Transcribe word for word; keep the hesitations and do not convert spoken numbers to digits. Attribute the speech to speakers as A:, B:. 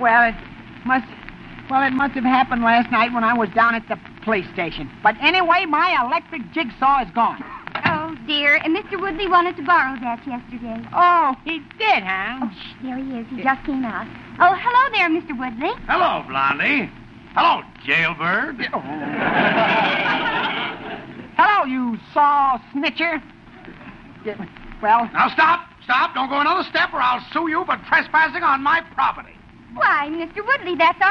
A: Well, it must... Well, it must have happened last night when I was down at the police station. But anyway, my electric jigsaw is gone.
B: Oh, dear. And Mister Woodley wanted to borrow that yesterday.
A: Oh, he did, huh?
B: Oh, shh, there he is. He yeah. just came out. Oh, hello there, Mister Woodley.
C: Hello, Blondie. Hello, jailbird.
A: Hello, you saw snitcher. Well...
C: Now, stop. Stop. Don't go another step or I'll sue you for trespassing on my property.
B: Why, Mister Woodley, that's